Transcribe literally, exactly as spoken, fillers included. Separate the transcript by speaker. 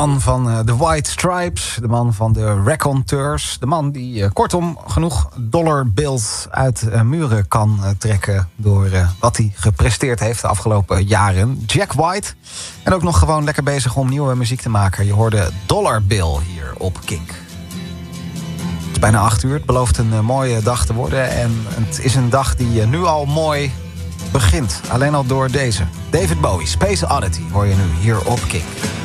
Speaker 1: man van uh, de White Stripes, de man van de Raconteurs. De man die uh, kortom genoeg dollar bills uit uh, muren kan uh, trekken... door uh, wat hij gepresteerd heeft de afgelopen jaren. Jack White. En ook nog gewoon lekker bezig om nieuwe muziek te maken. Je hoorde Dollar Bill hier op Kink. Het is bijna acht uur. Het belooft een uh, mooie dag te worden. En het is een dag die uh, nu al mooi begint. Alleen al door deze. David Bowie, Space Oddity, hoor je nu hier op Kink.